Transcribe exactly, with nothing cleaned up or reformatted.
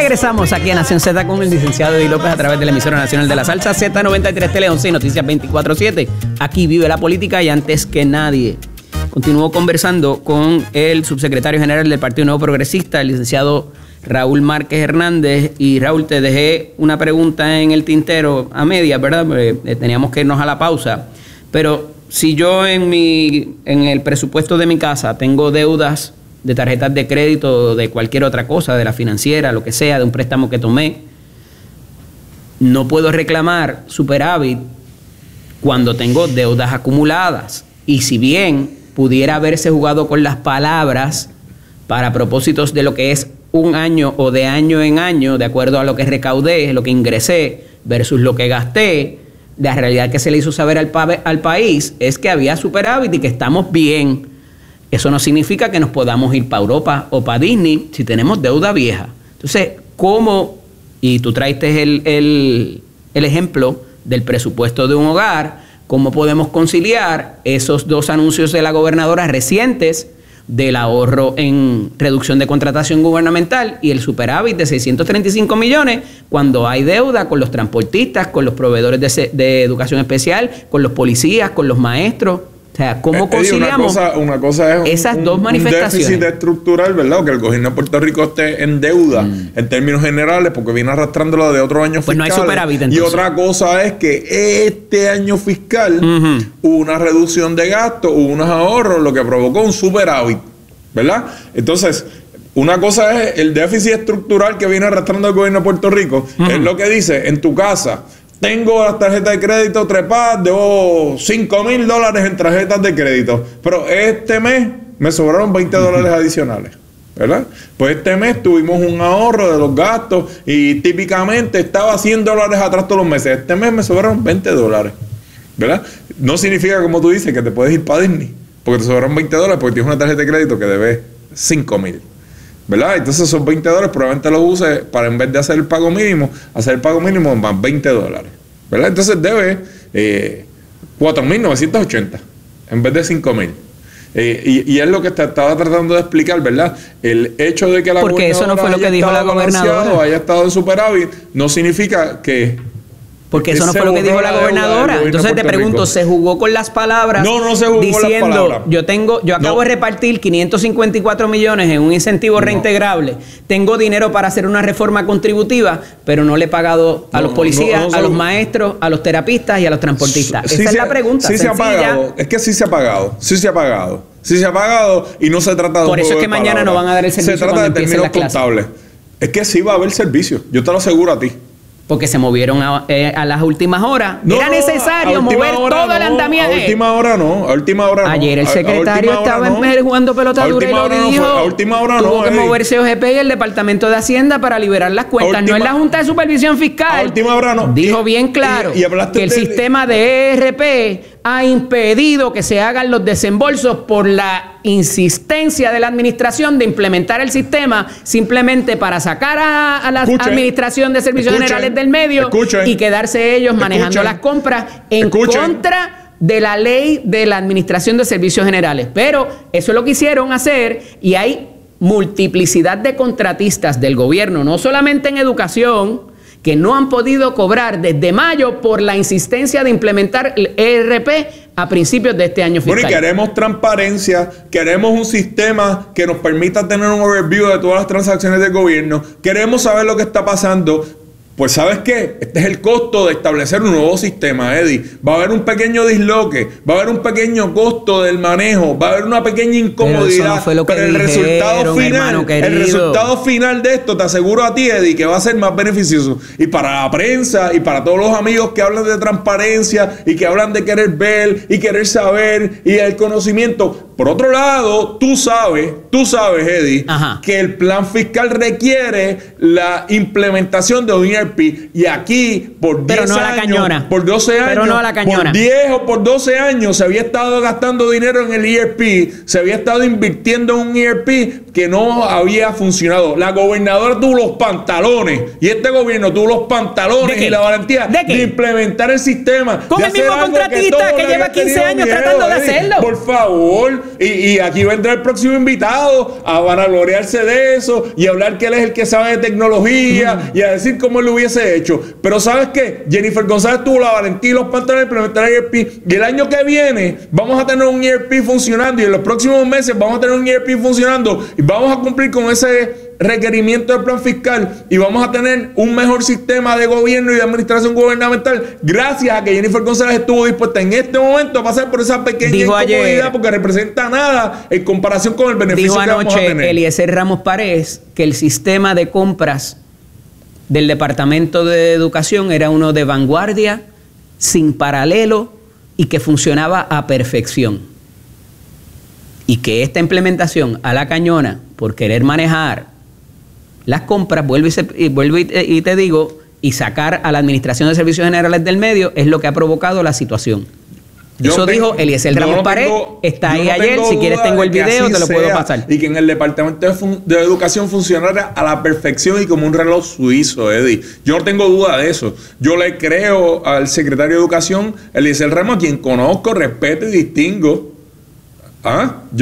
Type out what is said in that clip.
Regresamos aquí a Nación Z con el licenciado Eddie López a través de la emisora nacional de la salsa Z noventa y tres Tele once y Noticias veinticuatro siete. Aquí vive la política y antes que nadie. Continúo conversando con el subsecretario general del Partido Nuevo Progresista, el licenciado Raúl Márquez Hernández. Y Raúl, te dejé una pregunta en el tintero a medias, ¿verdad? Porque teníamos que irnos a la pausa. Pero si yo en mi en el presupuesto de mi casa tengo deudas de tarjetas de crédito, de cualquier otra cosa, de la financiera, lo que sea, de un préstamo que tomé, no puedo reclamar superávit cuando tengo deudas acumuladas. Y si bien pudiera haberse jugado con las palabras para propósitos de lo que es un año o de año en año, de acuerdo a lo que recaudé, lo que ingresé versus lo que gasté, la realidad que se le hizo saber al, pa al país es que había superávit y que estamos bien. Eso no significa que nos podamos ir para Europa o para Disney si tenemos deuda vieja. Entonces, ¿cómo? Y tú traiste el, el, el ejemplo del presupuesto de un hogar. ¿Cómo podemos conciliar esos dos anuncios de la gobernadora recientes del ahorro en reducción de contratación gubernamental y el superávit de seiscientos treinta y cinco millones cuando hay deuda con los transportistas, con los proveedores de, de educación especial, con los policías, con los maestros? O sea, ¿cómo conciliamos una cosa, una cosa es un, esas un, dos manifestaciones? Un déficit estructural, ¿verdad? Que el gobierno de Puerto Rico esté en deuda mm. en términos generales porque viene arrastrándolo de otros años pues fiscales. Pues no hay superávit, entonces. Y otra cosa es que este año fiscal uh-huh. hubo una reducción de gastos, hubo unos ahorros, lo que provocó un superávit, ¿verdad? Entonces, una cosa es el déficit estructural que viene arrastrando el gobierno de Puerto Rico. Uh-huh. Es lo que dice, en tu casa tengo las tarjetas de crédito trepadas, debo cinco mil dólares en tarjetas de crédito, pero este mes me sobraron veinte dólares adicionales, ¿verdad? Pues este mes tuvimos un ahorro de los gastos y típicamente estaba cien dólares atrás todos los meses. Este mes me sobraron veinte dólares, ¿verdad? No significa, como tú dices, que te puedes ir para Disney, porque te sobraron veinte dólares porque tienes una tarjeta de crédito que debes cinco mil. ¿Verdad? Entonces esos veinte dólares probablemente los uses para, en vez de hacer el pago mínimo, hacer el pago mínimo más veinte dólares. ¿Verdad? Entonces debe eh, cuatro mil novecientos ochenta en vez de cinco mil. Eh, y, y es lo que te estaba tratando de explicar, ¿verdad? El hecho de que la Porque eso no fue lo que dijo la gobernadora. Haya estado en superávit, no significa que... Porque eso no fue lo que dijo la gobernadora. Entonces te pregunto, ¿se jugó con las palabras? No, no se jugó diciendo, con las palabras. Yo tengo, yo acabo no. de repartir quinientos cincuenta y cuatro millones en un incentivo no. reintegrable. Tengo dinero para hacer una reforma contributiva, pero no le he pagado a no, los policías, no, no, no a los maestros, a los terapistas y a los transportistas. Sí, Esa sí, es la pregunta. Sí se ha pagado. Es que sí se ha pagado. Sí se ha pagado. Sí se ha pagado y no se trata de Por eso es que mañana no van a dar el servicio. Se trata de términos contables. Es que sí va a haber servicio. Yo te lo aseguro a ti. Porque se movieron a, eh, a las últimas horas. No, Era necesario mover todo no, el andamiaje. A última hora no, a última hora no. Ayer el secretario estaba no. en, jugando pelota dura y lo no dijo. Fue, a última hora tuvo no. que Ey. moverse O G P y el Departamento de Hacienda para liberar las cuentas. Última, no es la Junta de Supervisión Fiscal. A última hora no. Dijo y, bien claro y, y que el de... sistema de E R P ha impedido que se hagan los desembolsos por la insistencia de la administración de implementar el sistema simplemente para sacar a, a la escuchen, Administración de Servicios escuchen, Generales del medio escuchen, y quedarse ellos manejando escuchen, las compras en escuchen. contra de la ley de la Administración de Servicios Generales. Pero eso es lo que hicieron hacer y hay multiplicidad de contratistas del gobierno, no solamente en educación, que no han podido cobrar desde mayo por la insistencia de implementar el E R P a principios de este año fiscal. Bueno, y queremos transparencia, queremos un sistema que nos permita tener un overview de todas las transacciones del gobierno, queremos saber lo que está pasando. Pues ¿sabes qué? Este es el costo de establecer un nuevo sistema, Eddie. Va a haber un pequeño disloque, va a haber un pequeño costo del manejo, va a haber una pequeña incomodidad. Pero, eso no fue lo que pero el dijeron, resultado final, el resultado final de esto, te aseguro a ti, Eddie, que va a ser más beneficioso. Y para la prensa y para todos los amigos que hablan de transparencia y que hablan de querer ver y querer saber y el conocimiento. Por otro lado, tú sabes, tú sabes, Eddie, Ajá. que el plan fiscal requiere la implementación de un E R P. Y aquí, por diez no años, por doce años, Pero no a la cañona. por diez o por doce años se había estado gastando dinero en el E R P, se había estado invirtiendo en un E R P que no había funcionado. La gobernadora tuvo los pantalones y este gobierno tuvo los pantalones y la valentía ¿De, de implementar el sistema. Con el mismo contratista que, que lleva quince años miedo, tratando de hacerlo. Por favor. y, y aquí vendrá el próximo invitado a vanagloriarse de eso y a hablar que él es el que sabe de tecnología mm. y a decir cómo él lo hubiese hecho. Pero ¿sabes qué? Jennifer González tuvo la valentía y los pantalones para implementar el E R P, y el año que viene vamos a tener un E R P funcionando, y en los próximos meses vamos a tener un E R P funcionando, y vamos a cumplir con ese requerimiento del plan fiscal, y vamos a tener un mejor sistema de gobierno y de administración gubernamental gracias a que Jennifer González estuvo dispuesta en este momento a pasar por esa pequeña dijo incomodidad ayer, porque representa nada en comparación con el beneficio dijo que anoche vamos a tener. Eliezer Ramos Párez que el sistema de compras del Departamento de Educación era uno de vanguardia, sin paralelo y que funcionaba a perfección. Y que esta implementación a la cañona, por querer manejar las compras, vuelvo y, se, y, vuelvo y, y te digo, y sacar a la Administración de Servicios Generales del medio, es lo que ha provocado la situación. Yo Eso tengo, dijo Eliezer Ramos no Párez, tengo, está ahí no ayer, si quieres tengo el video, te lo puedo sea, pasar. Y que en el Departamento de, fun de Educación funcionara a la perfección y como un reloj suizo, Eddie. Yo no tengo duda de eso. Yo le creo al secretario de Educación, Eliezer Ramos, a quien conozco, respeto y distingo. ¿Ah?